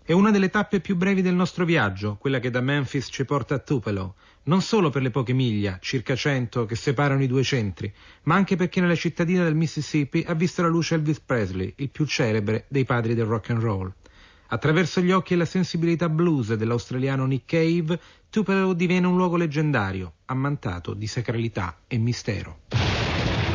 È una delle tappe più brevi del nostro viaggio, quella che da Memphis ci porta a Tupelo, non solo per le poche miglia, circa 100, che separano i due centri, ma anche perché nella cittadina del Mississippi ha visto la luce Elvis Presley, il più celebre dei padri del rock and roll. Attraverso gli occhi e la sensibilità blues dell'australiano Nick Cave, Tupelo diviene un luogo leggendario, ammantato di sacralità e mistero.